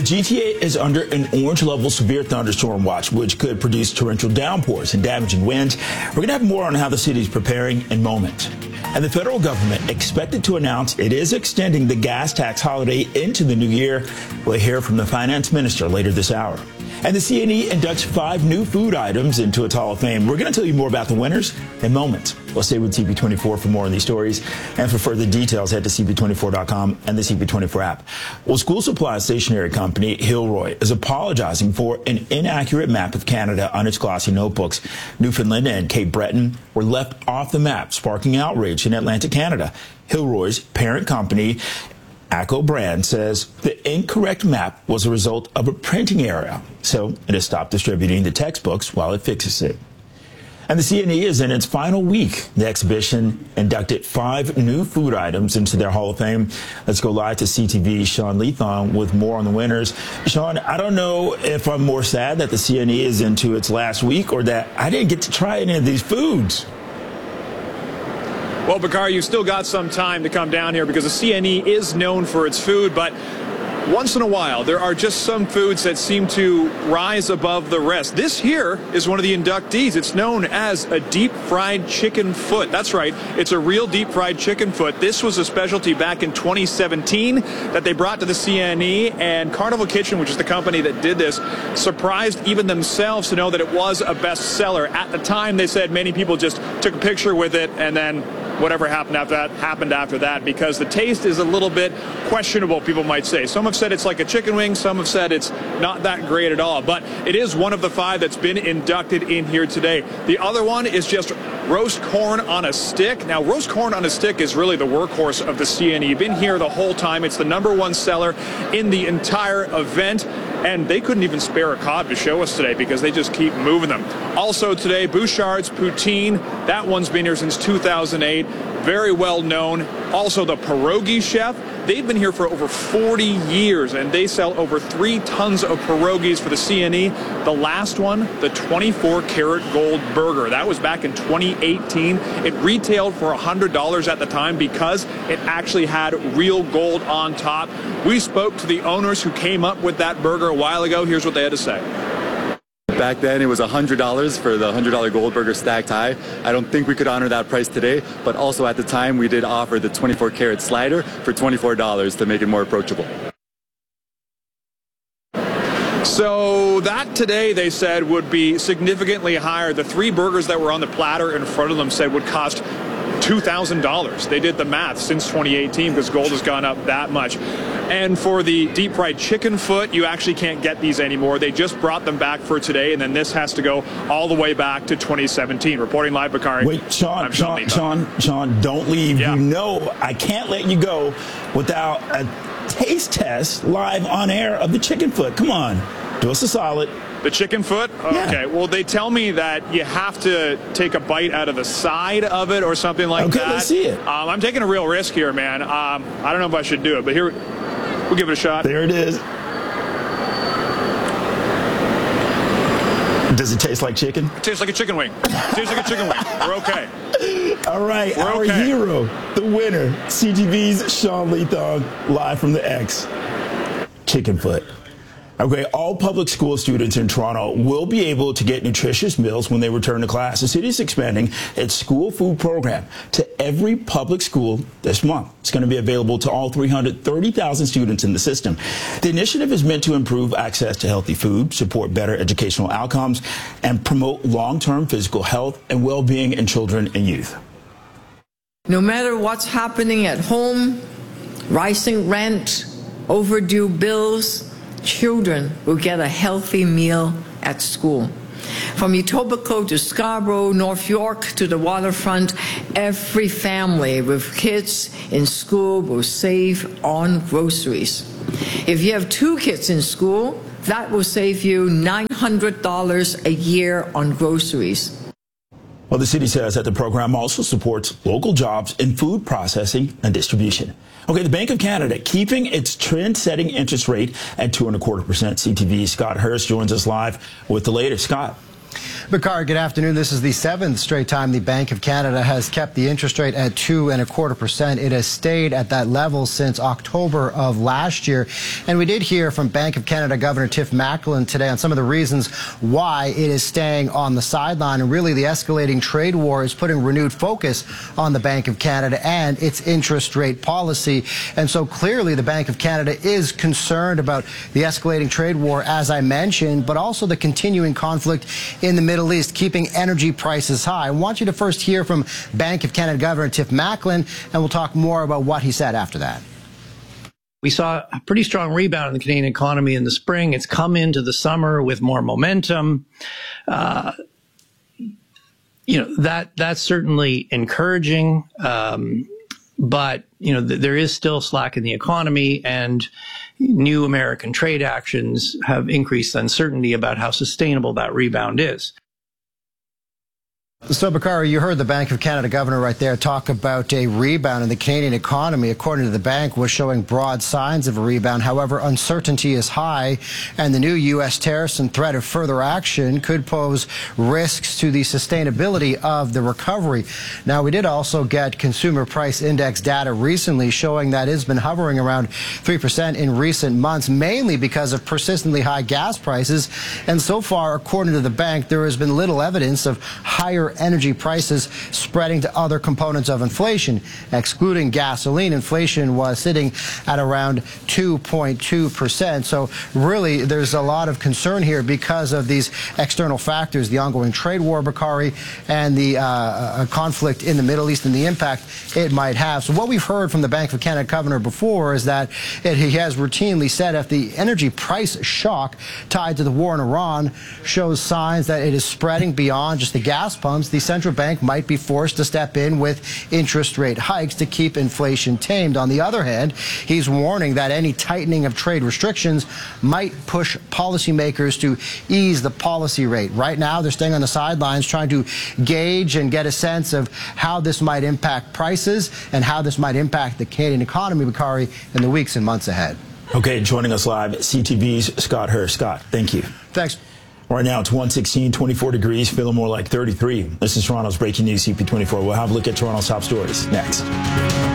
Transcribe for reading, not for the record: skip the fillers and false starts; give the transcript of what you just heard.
GTA is under an orange level severe thunderstorm watch, which could produce torrential downpours and damaging winds. We're going to have more on how the city is preparing in a moment. And the federal government expected to announce it is extending the gas tax holiday into the new year. We'll hear from the finance minister later this hour. And the CNE inducts 5 new food items into its Hall of Fame. We're going to tell you more about the winners in moments. Well, stay with CP24 for more on these stories. And for further details, head to CP24.com and the CP24 app. Well, school supply stationery company Hilroy is apologizing for an inaccurate map of Canada on its glossy notebooks. Newfoundland and Cape Breton were left off the map, sparking outrage in Atlantic Canada. Hilroy's parent company, ACO Brand, says the incorrect map was a result of a printing error, so it has stopped distributing the textbooks while it fixes it. And the CNE is in its final week. The exhibition inducted 5 new food items into their Hall of Fame. Let's go live to CTV's Sean Leathong with more on the winners. Sean, I don't know if I'm more sad that the CNE is into its last week or that I didn't get to try any of these foods. Well, Bakar, you've still got some time to come down here because the CNE is known for its food, but once in a while, there are just some foods that seem to rise above the rest. This here is one of the inductees. It's known as a deep-fried chicken foot. That's right. It's a real deep-fried chicken foot. This was a specialty back in 2017 that they brought to the CNE, and Carnival Kitchen, which is the company that did this, surprised even themselves to know that it was a bestseller. At the time, they said many people just took a picture with it, and then whatever happened after that, because the taste is a little bit questionable, people might say. Some have said it's like a chicken wing, some have said it's not that great at all, but it is one of the 5 that's been inducted in here today. The other one is just roast corn on a stick. Now, roast corn on a stick is really the workhorse of the CNE. You've been here the whole time. It's the #1 seller in the entire event. And they couldn't even spare a cod to show us today because they just keep moving them. Also today, Bouchard's Poutine. That one's been here since 2008. Very well known. Also the Pierogi Chef. They've been here for over 40 years, and they sell over 3 tons of pierogies for the CNE. The last one, the 24-karat gold burger. That was back in 2018. It retailed for $100 at the time because it actually had real gold on top. We spoke to the owners who came up with that burger a while ago. Here's what they had to say. Back then, it was $100 for the $100 gold burger stacked high. I don't think we could honor that price today, but also at the time, we did offer the 24-karat slider for $24 to make it more approachable. So that today, they said, would be significantly higher. The 3 burgers that were on the platter in front of them said would cost $2,000. They did the math since 2018 because gold has gone up that much. And for the deep fried chicken foot, you actually can't get these anymore. They just brought them back for today, and then this has to go all the way back to 2017. Reporting live, Bakari. Wait, Sean, don't leave. Yeah. You know I can't let you go without a taste test live on air of the chicken foot. Come on, do us a solid. The chicken foot? Okay. Yeah. Well, they tell me that you have to take a bite out of the side of it or something like that. Okay, let's see it. I'm taking a real risk here, man. I don't know if I should do it, but here, we'll give it a shot. There it is. Does it taste like chicken? It tastes like a chicken wing. It tastes like a chicken wing. We're okay. All right, our hero, the winner, CTV's Sean Leathong, live from the X. Chicken foot. Okay, all public school students in Toronto will be able to get nutritious meals when they return to class. The city is expanding its school food program to every public school this month. It's going to be available to all 330,000 students in the system. The initiative is meant to improve access to healthy food, support better educational outcomes, and promote long-term physical health and well-being in children and youth. No matter what's happening at home, rising rent, overdue bills, children will get a healthy meal at school. From Etobicoke to Scarborough, North York to the waterfront, every family with kids in school will save on groceries. If you have 2 kids in school, that will save you $900 a year on groceries. Well, the city says that the program also supports local jobs in food processing and distribution. Okay, the Bank of Canada keeping its trend-setting interest rate at 2.25%. CTV's Scott Hurst joins us live with the latest. Scott. Bakari, good afternoon. This is the 7th straight time the Bank of Canada has kept the interest rate at 2.25%. It has stayed at that level since October of last year. And we did hear from Bank of Canada Governor Tiff Macklem today on some of the reasons why it is staying on the sideline. And really, the escalating trade war is putting renewed focus on the Bank of Canada and its interest rate policy. And so clearly, the Bank of Canada is concerned about the escalating trade war, as I mentioned, but also the continuing conflict in the Middle East, keeping energy prices high. I want you to first hear from Bank of Canada Governor Tiff Macklem, and we'll talk more about what he said after that. We saw a pretty strong rebound in the Canadian economy in the spring. It's come into the summer with more momentum. That's certainly encouraging. But, there is still slack in the economy, and new American trade actions have increased uncertainty about how sustainable that rebound is. So, Bakari, you heard the Bank of Canada governor right there talk about a rebound in the Canadian economy. According to the bank, was showing broad signs of a rebound. However, uncertainty is high, and the new U.S. tariffs and threat of further action could pose risks to the sustainability of the recovery. Now, we did also get consumer price index data recently showing that it's been hovering around 3% in recent months, mainly because of persistently high gas prices. And so far, according to the bank, there has been little evidence of higher energy prices spreading to other components of inflation. Excluding gasoline, inflation was sitting at around 2.2%. So really, there's a lot of concern here because of these external factors, the ongoing trade war, Bakari, and the conflict in the Middle East and the impact it might have. So what we've heard from the Bank of Canada governor before is that he has routinely said if the energy price shock tied to the war in Iran shows signs that it is spreading beyond just the gas pumps, the central bank might be forced to step in with interest rate hikes to keep inflation tamed. On the other hand, he's warning that any tightening of trade restrictions might push policymakers to ease the policy rate. Right now, they're staying on the sidelines trying to gauge and get a sense of how this might impact prices and how this might impact the Canadian economy, Bakari, in the weeks and months ahead. Okay, joining us live, CTV's Scott Hirsch. Scott, thank you. Thanks. Right now, it's 116, 24 degrees, feeling more like 33. This is Toronto's breaking news, CP24. We'll have a look at Toronto's top stories next.